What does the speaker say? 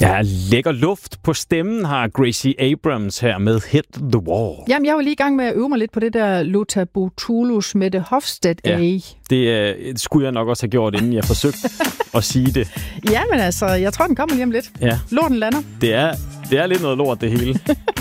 Ja, lækker luft på stemmen har Gracie Abrams her med Hit the Wall. Jamen, jeg var lige i gang med at øve mig lidt på det der Lothar Botulus Mette Hofstedt A. Ja, det skulle jeg nok også have gjort, inden jeg forsøgte at sige det. Jamen altså, jeg tror, den kommer lige om lidt. Ja. Lorten lander. Det er lidt noget lort, det hele.